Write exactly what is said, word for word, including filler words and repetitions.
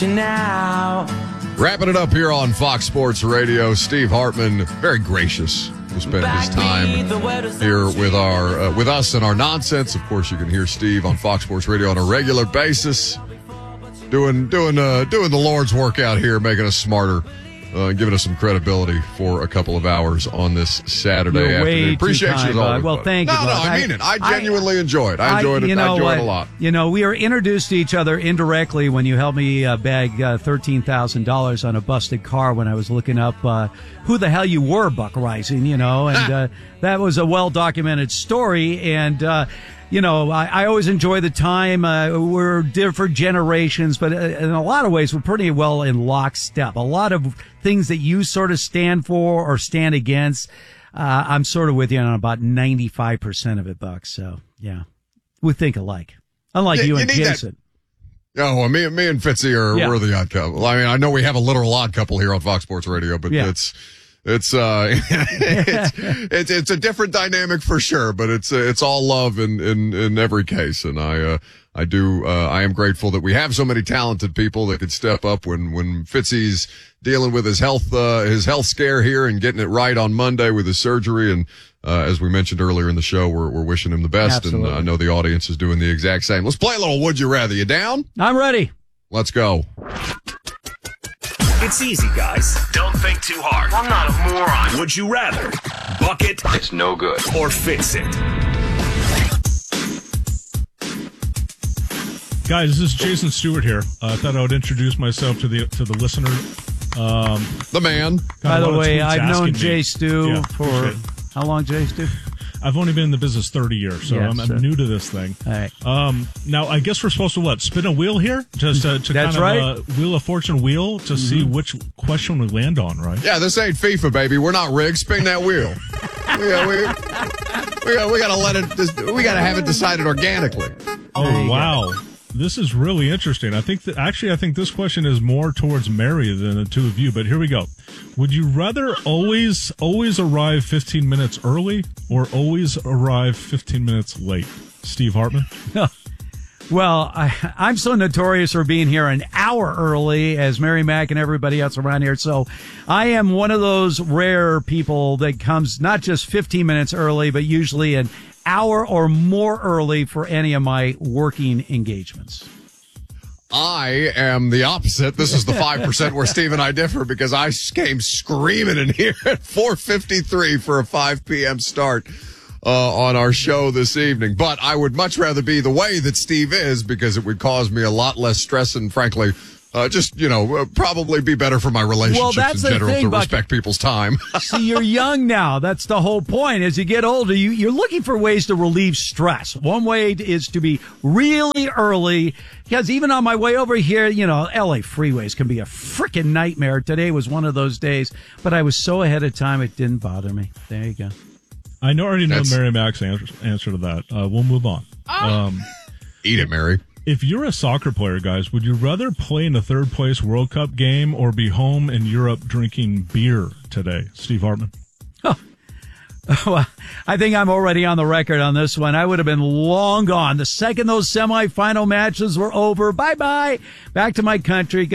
Now. Wrapping it up here on Fox Sports Radio, Steve Hartman, very gracious to spend his time here with our uh, with us and our nonsense. Of course, you can hear Steve on Fox Sports Radio on a regular basis, doing doing uh, doing the Lord's work out here, making us smarter, uh, giving us some credibility for a couple of hours on this Saturday You're afternoon. way Appreciate too kind, you as always. Well, thank you. No, no, I mean it. I genuinely I, enjoy it. I enjoyed I, it. I enjoyed it a lot. You know, we are introduced to each other indirectly when you helped me uh, bag uh, thirteen thousand dollars on a busted car when I was looking up uh, who the hell you were, Buck Rising, you know, and uh, that was a well-documented story. And, uh, you know, I, I always enjoy the time. Uh, we're different generations, but in a lot of ways, we're pretty well in lockstep. A lot of things that you sort of stand for or stand against, uh, I'm sort of with you on about ninety-five percent of it, Buck. So, yeah, we think alike. Unlike yeah, you, you and Jason. That. Oh, well, me, me and Fitzy are yeah. we're the odd couple. I mean, I know we have a literal odd couple here on Fox Sports Radio, but yeah. it's it's uh it's, it's it's a different dynamic for sure. But it's uh, it's all love in in in every case, and I uh, I do uh, I am grateful that we have so many talented people that could step up when when Fitzy's dealing with his health uh, his health scare here and getting it right on Monday with his surgery. And Uh, as we mentioned earlier in the show, we're, we're wishing him the best. Absolutely. And uh, I know the audience is doing the exact same. Let's play a little Would You Rather. You down? I'm ready. Let's go. It's easy, guys. Don't think too hard. I'm not a moron. Would you rather bucket? It's no good. Or fix it? Guys, this is Jason Stewart here. Uh, I thought I would introduce myself to the to the listener. Um, the man. By the way, I've known Jay Stu yeah, for... How long, Jay Stu? I've only been in the business thirty years, so yes, I'm, I'm new to this thing. All right. Um, now, I guess we're supposed to, what, spin a wheel here? Just to, to That's kind right. of uh, wheel of fortune wheel to mm-hmm. see which question we land on, right? Yeah, this ain't FIFA, baby. We're not rigged. Spin that wheel. we, got, we, we, got, we got to let it, we got to have it decided organically. Oh, wow. Go. This is really interesting. I think that actually, I think this question is more towards Mary than the two of you, but here we go. Would you rather always, always arrive fifteen minutes early or always arrive fifteen minutes late? Steve Hartman? Well, I, I'm so notorious for being here an hour early as Mary Mack and everybody else around here. So I am one of those rare people that comes not just fifteen minutes early, but usually an hour or more early for any of my working engagements. I am the opposite. This is the five percent where Steve and I differ because I came screaming in here at four fifty-three for a five p.m. start uh, on our show this evening. But I would much rather be the way that Steve is because it would cause me a lot less stress and, frankly, Uh, just, you know, uh, probably be better for my relationships well, that's in general the thing, to Buck. respect people's time. See, you're young now. That's the whole point. As you get older, you, you're looking for ways to relieve stress. One way is to be really early, because even on my way over here, you know, L A freeways can be a freaking nightmare. Today was one of those days, but I was so ahead of time, it didn't bother me. There you go. I know, already know That's... Mary Mack's answer, answer to that. Uh, we'll move on. Um, Eat it, Mary. If you're a soccer player, guys, would you rather play in a third place World Cup game or be home in Europe drinking beer today? Steve Hartman. Oh. Well, I think I'm already on the record on this one. I would have been long gone. The second those semifinal matches were over, bye-bye, back to my country.